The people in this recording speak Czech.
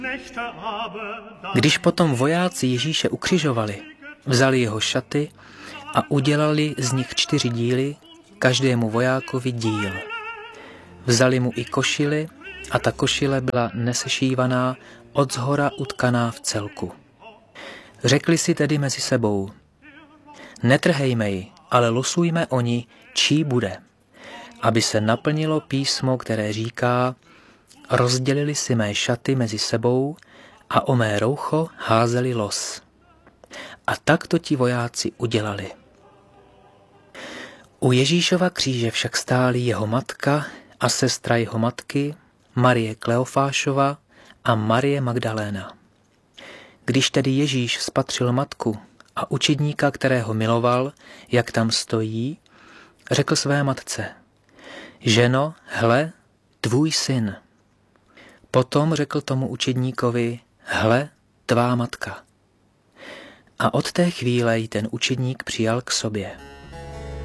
Když potom vojáci Ježíše ukřižovali, vzali jeho šaty a udělali z nich 4 díly, každému vojákovi díl. Vzali mu i košili a ta košile byla nesešívaná, odzhora utkaná v celku. Řekli si tedy mezi sebou, netrhejme ji, ale losujme o ní, čí bude, aby se naplnilo písmo, které říká, rozdělili si mé šaty mezi sebou a o mé roucho házeli los. A tak to ti vojáci udělali. U Ježíšova kříže však stáli jeho matka a sestra jeho matky, Marie Kleofášova a Marie Magdaléna. Když tedy Ježíš spatřil matku a učedníka, kterého miloval, jak tam stojí, řekl své matce, ženo, hle, tvůj syn. Potom řekl tomu učedníkovi, hle, tvá matka. A od té chvíle ji ten učedník přijal k sobě.